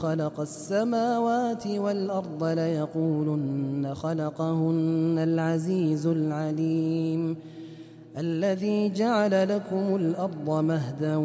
خلق السماوات والأرض ليقولن خلقهن العزيز العليم الذي جعل لكم الأرض مهدا